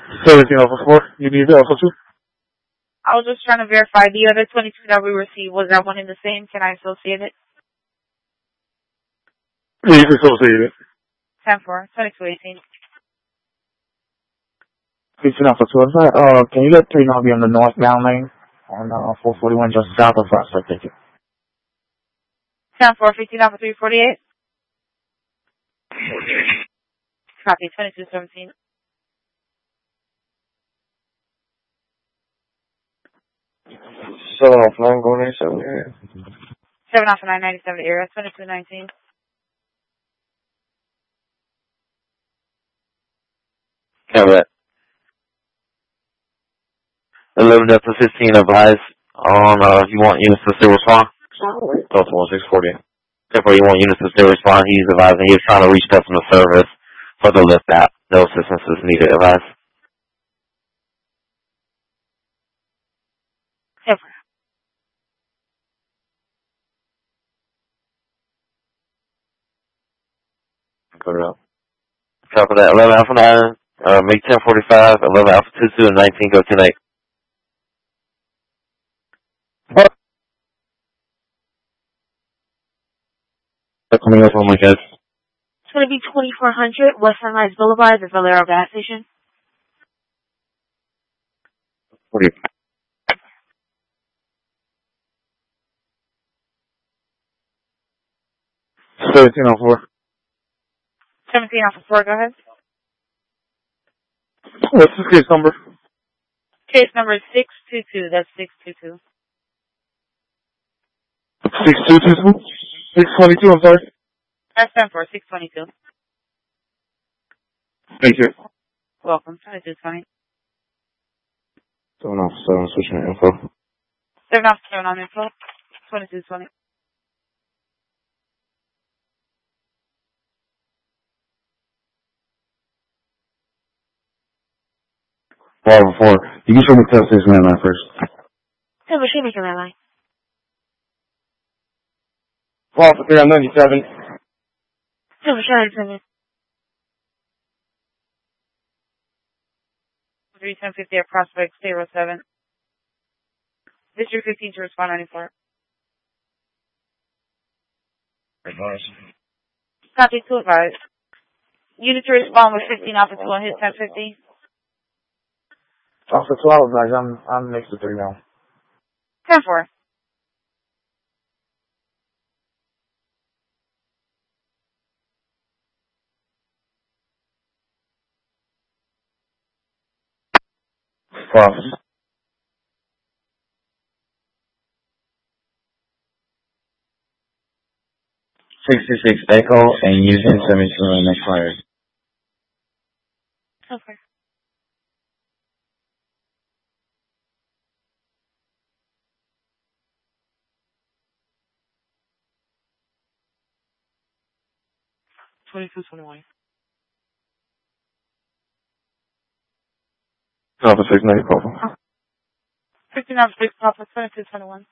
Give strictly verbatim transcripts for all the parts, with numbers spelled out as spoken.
seventeen Alpha four, you need Alpha two? I was just trying to verify the other twenty-two that we received. Was that one in the same? Can I associate it? Yeah, you can associate it. ten four, twenty-two eighteen. fifteen Alpha two, uh, can you let three now be on the northbound lane on uh, four forty-one just south of Prospect? Thank you. ten four, fifteen Alpha three forty-eight. Copy, twenty-two seventeen. seven off nine going ninety-seven area. seven off nine ninety-seven area, twenty-two nineteen. Cover that. eleven Delta fifteen advise on, uh, you want units to still respond? Delta one six forty. Therefore, you want units to still respond. He's advising he was trying to reach customer service for the lift app. No assistance is needed, advise. Cover. Put it up. Cover that. eleven Alpha nine, uh, make ten forty-five, eleven Alpha two two, and nineteen go ten eight. Coming up on my guys. It's going to be twenty-four hundred West Sunrise Boulevard, the Valero gas station. forty. seventeen Alpha four. seventeen Alpha four, go ahead. What's the case number? Case number is six two two, that's six two two. six two two two? six twenty-two, I'm sorry. That's ten four, six twenty-two. Thank you. Welcome, twenty-two twenty. seven off seven, switching to info. seven off seven on info, twenty-two twenty. Alpha four, you can show me test station landline first. Hey, we should make a red line. Alpha three, I'm ninety-seven. Hey, we should ninety-seven. three ten fifty at Prospect, zero seven. District fifteen to respond ninety-four. Advise. Copy to advise. Unit to respond with fifteen Alpha two on hit ten fifty. Alpha twelve, guys, I'm, I'm next to three now. ten four. Cross. sixty-six Echo, and using seventy-two on the next fire. Okay. twenty-two twenty-one. Alpha six ninety-four. fifteen Alpha six, Alpha twenty-two twenty-one.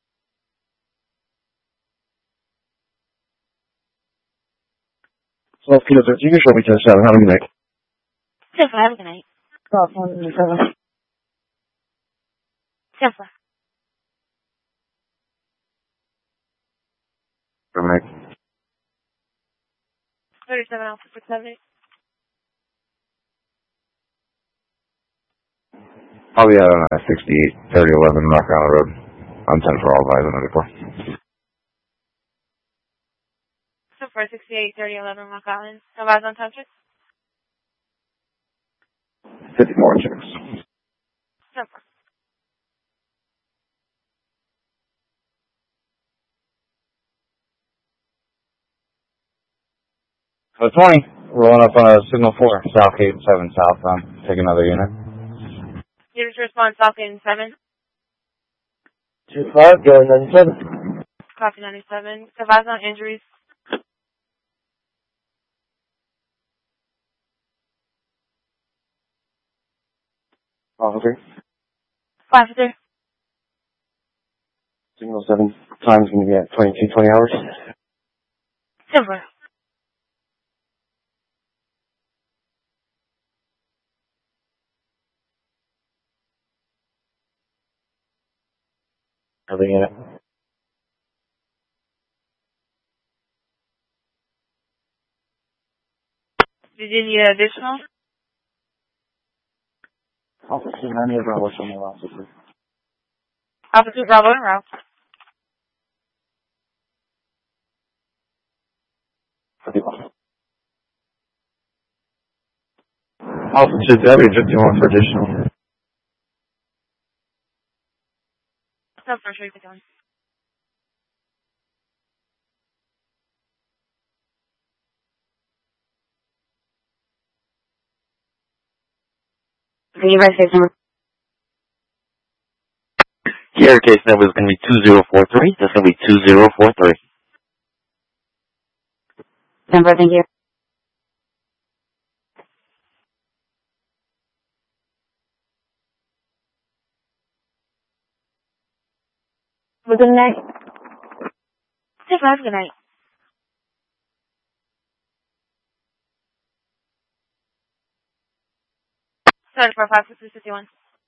So, Peter, you can show me ten seven, have a good night. ten four, have a good night. Alpha seven. ten four. Good night. thirty-seven Alpha six seventy. I'll be out on uh, sixty-eight thirty eleven Rock Island Road. I'm ten for all advise on ninety-four. ten four, sixty-eight thirty eleven Rock Island. Advise on touches? fifty-four checks. ten four. So twenty, rolling up on a signal four, South Gate seven southbound. Take another unit. Unit to respond, Falcon seven. two five, going ninety-seven. Copy ninety-seven. Advise on injuries. Officer. Officer. Signal seven, time's going to be at twenty-two twenty hours. ten four. Nothing in it. Did you need additional? Officer, nine of Bravo, show me officer. Officer Bravo en route. Officer W fifty-one for additional. No, for sure, fifty-one. Can you guys say something? Your case number is going to be two zero four three. That's going to be two zero four three. Number, thank you. Have a good night. Have a good night. Sorry for five six fifty one.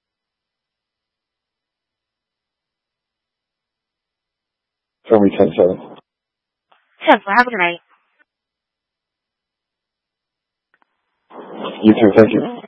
Show me ten seven. Ten four. Have a good night. You too, thank you.